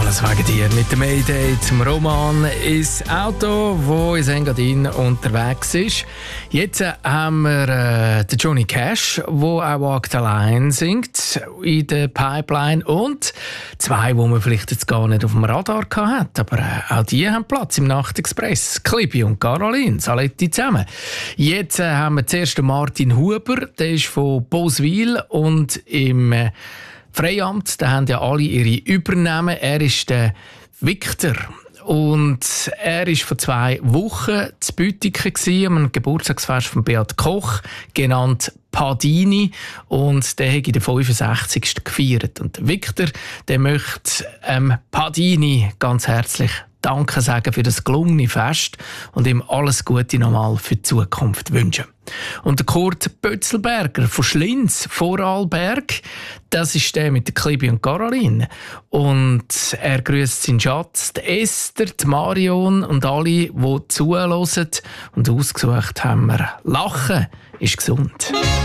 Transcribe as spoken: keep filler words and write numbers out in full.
Alles wegen dir mit dem Mayday zum Roman ins Auto, wo in Engadin unterwegs ist. Jetzt haben wir äh, den Johnny Cash, der auch Walk the Line singt, in der Pipeline. Und zwei, die man vielleicht jetzt gar nicht auf dem Radar hatte. Aber äh, auch die haben Platz im Nachtexpress. Clippi und Caroline, Saletti zusammen. Jetzt äh, haben wir zuerst den Martin Huber, der ist von Boswil und im äh, Freiamt, da haben ja alle ihre Übernahmen. Er ist der Victor. Und er war vor zwei Wochen zu Büttiken am Geburtstagsfest von Beat Koch, genannt Padini. Und der hat in der fünfundsechzigsten gefeiert. Und Victor, der möchte ähm, Padini ganz herzlich Danke sagen für das gelungene Fest und ihm alles Gute nochmal für die Zukunft wünschen. Und der Kurt Bötzelberger von Schlinz, Vorarlberg, das ist der mit der Clippi und Caroline. Und er grüßt seinen Schatz, die Esther, die Marion und alle, die zuhören. Und ausgesucht haben wir «Lachen ist gesund».